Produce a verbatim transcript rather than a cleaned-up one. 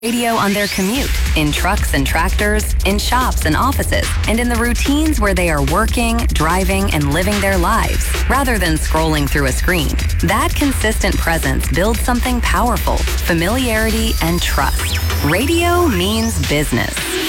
Radio on their commute, in trucks and tractors, in shops and offices, and in the routines where they are working, driving, and living their lives, rather than scrolling through a screen. That consistent presence builds something powerful, familiarity and trust. Radio means business.